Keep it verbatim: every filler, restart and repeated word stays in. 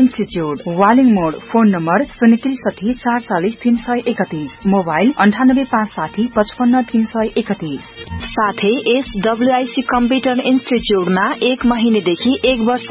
Institute Waling मोड। Phone number शून्य त्रिसठी चार चालिस तीन सय एकतीस, मोबाइल अन्ठानब्बे पाँच साठी पचपन्न तीन सय एकतीस। साथै एस डब्ल्यूआईसी कम्प्युटर इन्स्टिच्यूटमा एक महिनेदेखि एक वर्ष